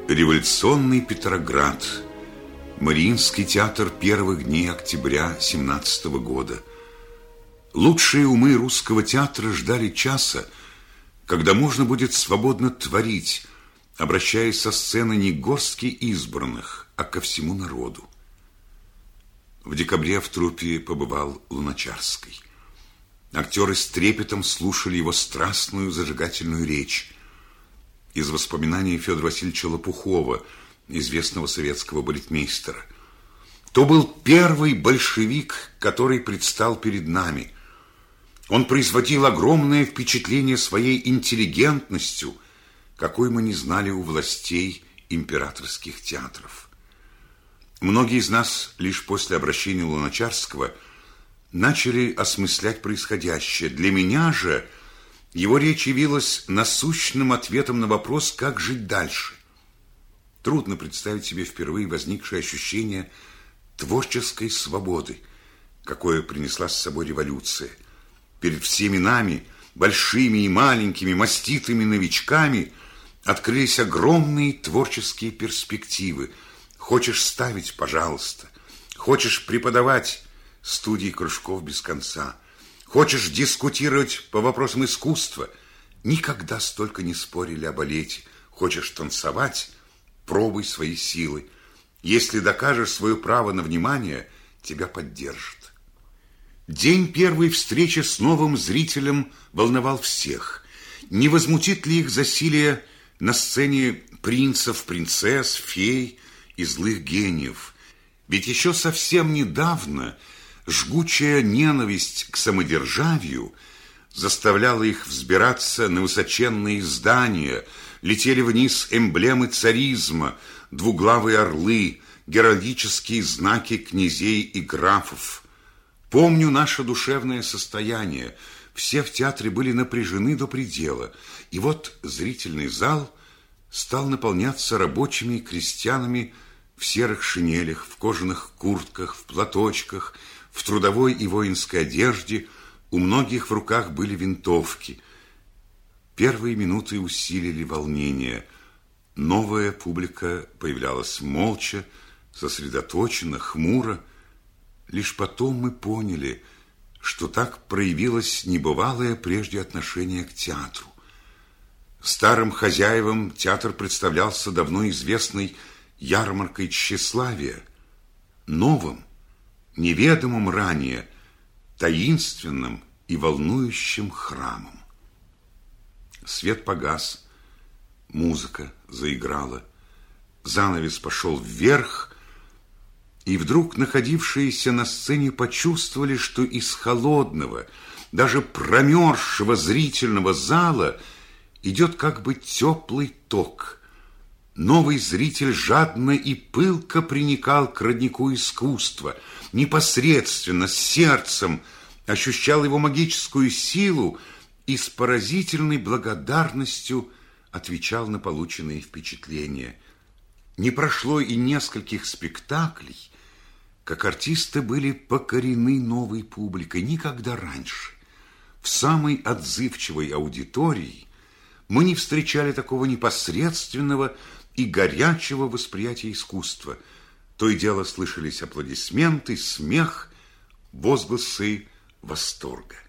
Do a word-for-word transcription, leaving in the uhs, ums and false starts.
Революционный Петроград. Мариинский театр первых дней октября семнадцатого года. Лучшие умы русского театра ждали часа, когда можно будет свободно творить, обращаясь со сцены не к горстке избранных, а ко всему народу. В декабре в труппе побывал Луначарский. Актеры с трепетом слушали его страстную зажигательную речь. Из воспоминаний Федора Васильевича Лопухова, известного советского балетмейстера. То был первый большевик, который предстал перед нами. Он производил огромное впечатление своей интеллигентностью, какой мы не знали у властей императорских театров. Многие из нас лишь после обращения Луначарского начали осмыслять происходящее. Для меня же его речь явилась насущным ответом на вопрос, как жить дальше. Трудно представить себе впервые возникшее ощущение творческой свободы, какое принесла с собой революция. Перед всеми нами, большими и маленькими, маститыми новичками, открылись огромные творческие перспективы. Хочешь ставить, пожалуйста. Хочешь преподавать, студии кружков без конца. Хочешь дискутировать по вопросам искусства, никогда столько не спорили о балете. Хочешь танцевать, пробуй свои силы. Если докажешь свое право на внимание, тебя поддержат. День первой встречи с новым зрителем волновал всех. Не возмутит ли их засилие на сцене принцев, принцесс, фей и злых гениев? Ведь еще совсем недавно жгучая ненависть к самодержавию заставляла их взбираться на высоченные здания, летели вниз эмблемы царизма, двуглавые орлы, геральдические знаки князей и графов. Помню наше душевное состояние. Все в театре были напряжены до предела. И вот зрительный зал стал наполняться рабочими и крестьянами в серых шинелях, в кожаных куртках, в платочках, в трудовой и воинской одежде. У многих в руках были винтовки. Первые минуты усилили волнение. Новая публика появлялась молча, сосредоточенно, хмуро. Лишь потом мы поняли, что так проявилось небывалое прежде отношение к театру. Старым хозяевам театр представлялся давно известной ярмаркой тщеславия. Новым, неведомым ранее, таинственным и волнующим храмом. Свет погас, музыка заиграла, занавес пошел вверх, и вдруг находившиеся на сцене почувствовали, что из холодного, даже промерзшего зрительного зала идет как бы теплый ток. Новый зритель жадно и пылко приникал к роднику искусства, непосредственно, с сердцем ощущал его магическую силу и с поразительной благодарностью отвечал на полученные впечатления. Не прошло и нескольких спектаклей, как артисты были покорены новой публикой. Никогда раньше в самой отзывчивой аудитории мы не встречали такого непосредственного и горячего восприятия искусства. То и дело слышались аплодисменты, смех, возгласы восторга.